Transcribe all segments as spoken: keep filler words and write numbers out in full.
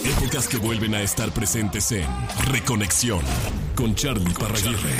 Épocas que vuelven a estar presentes en Reconexión con Charly Parraguirre.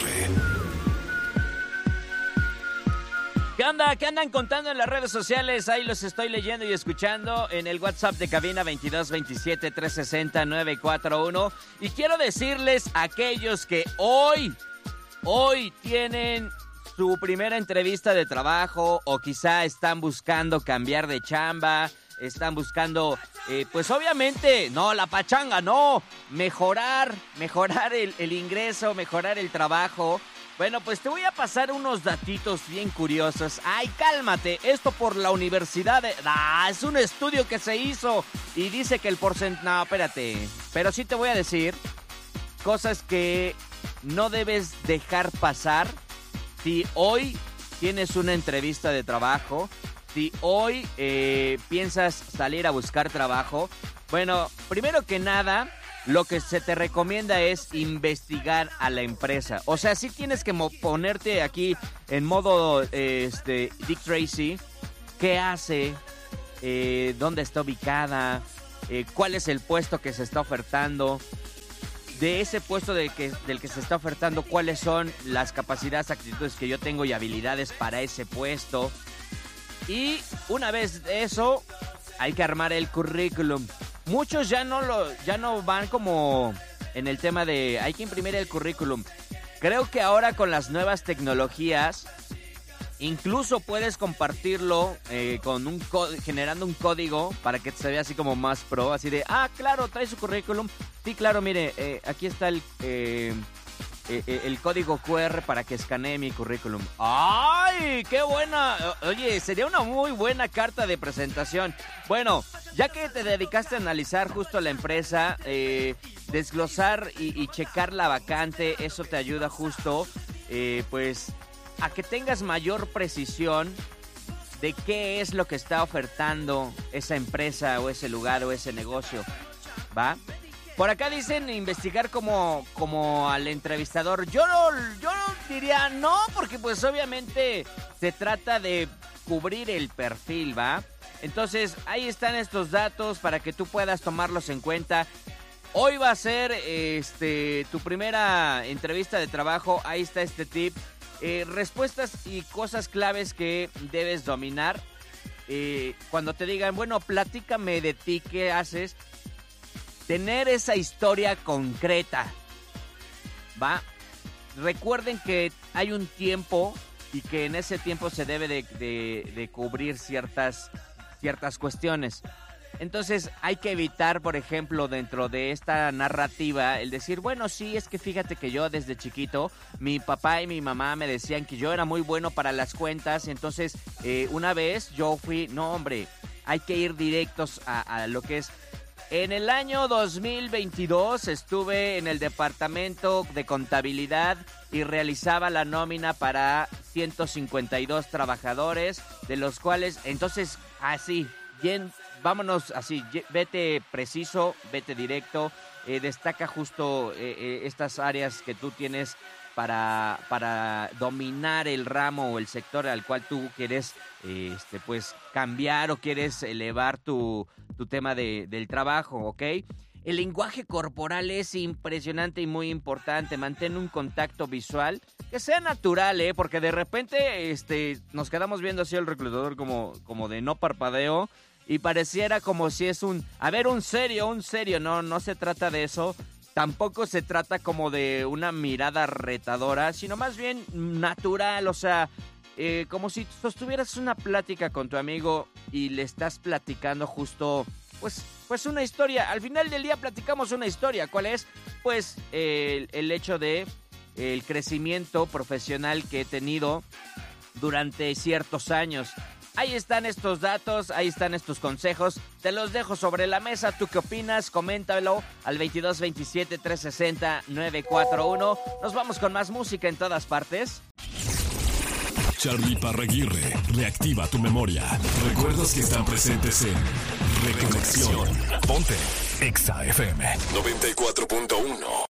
¿Qué onda? ¿Qué andan contando en las redes sociales? Ahí los estoy leyendo y escuchando en el WhatsApp de cabina veintidós veintisiete trescientos sesenta nueve cuatro uno. Y quiero decirles a aquellos que hoy, hoy tienen su primera entrevista de trabajo o quizá están buscando cambiar de chamba, están buscando, eh, pues obviamente, no, la pachanga, no, mejorar, mejorar el, el ingreso, mejorar el trabajo. Bueno, pues te voy a pasar unos datitos bien curiosos. Ay, cálmate, esto por la universidad de... Ah, es un estudio que se hizo y dice que el porcentaje... No, espérate, pero sí te voy a decir cosas que no debes dejar pasar si hoy tienes una entrevista de trabajo, si hoy eh, piensas salir a buscar trabajo. Bueno, primero que nada, lo que se te recomienda es investigar a la empresa. O sea, sí tienes que mo- ponerte aquí en modo eh, este, Dick Tracy. ¿Qué hace? Eh, ¿Dónde está ubicada? Eh, ¿Cuál es el puesto que se está ofertando? De ese puesto de que, del que se está ofertando, ¿cuáles son las capacidades, actitudes que yo tengo y habilidades para ese puesto? Y una vez de eso, hay que armar el currículum. Muchos ya no lo, ya no van como en el tema de hay que imprimir el currículum. Creo que ahora con las nuevas tecnologías, incluso puedes compartirlo eh, con un co- generando un código para que se vea así como más pro, así de, ah, claro, trae su currículum. Sí, claro, mire, eh, aquí está el, eh, eh, el código cu erre para que escanee mi currículum. ¡Ay, qué buena! Oye, sería una muy buena carta de presentación. Bueno, ya que te dedicaste a analizar justo la empresa, eh, desglosar y, y checar la vacante, eso te ayuda justo, eh, pues, a que tengas mayor precisión de qué es lo que está ofertando esa empresa o ese lugar o ese negocio, ¿va? Por acá dicen investigar como, como al entrevistador. Yo no, yo diría no, porque pues obviamente se trata de cubrir el perfil, ¿va? Entonces ahí están estos datos para que tú puedas tomarlos en cuenta. Hoy va a ser este tu primera entrevista de trabajo. Ahí está este tip. Eh, respuestas y cosas claves que debes dominar. Eh, cuando te digan, bueno, platícame de ti, ¿qué haces? Tener esa historia concreta, ¿va? Recuerden que hay un tiempo y que en ese tiempo se debe de, de, de cubrir ciertas, ciertas cuestiones. Entonces hay que evitar, por ejemplo, dentro de esta narrativa, el decir, bueno, sí, es que fíjate que yo desde chiquito, mi papá y mi mamá me decían que yo era muy bueno para las cuentas, entonces eh, una vez yo fui, no hombre, hay que ir directos a, a lo que es. En el año dos mil veintidós estuve en el departamento de contabilidad y realizaba la nómina para ciento cincuenta y dos trabajadores, de los cuales, entonces, así, bien, vámonos así, vete preciso, vete directo, eh, destaca justo eh, eh, estas áreas que tú tienes para, para dominar el ramo o el sector al cual tú quieres eh, este, pues, cambiar o quieres elevar tu, tu tema de, del trabajo, ¿ok? El lenguaje corporal es impresionante y muy importante. Mantén un contacto visual que sea natural, ¿eh? Porque de repente este, nos quedamos viendo así el reclutador como, como de no parpadeo y pareciera como si es un... A ver, un serio, un serio. No, no se trata de eso. Tampoco se trata como de una mirada retadora, sino más bien natural, o sea, eh, como si sostuvieras una plática con tu amigo y le estás platicando justo, pues, pues una historia. Al final del día platicamos una historia. ¿Cuál es? Pues eh, el, el hecho de el crecimiento profesional que he tenido durante ciertos años. Ahí están estos datos, ahí están estos consejos. Te los dejo sobre la mesa. ¿Tú qué opinas? Coméntalo al veintidós veintisiete trescientos sesenta nueve cuatro uno. Nos vamos con más música en todas partes. Charly Parraguirre, reactiva tu memoria. Recuerdos que están presentes en Reconexión. Ponte Exa F M noventa y cuatro punto uno.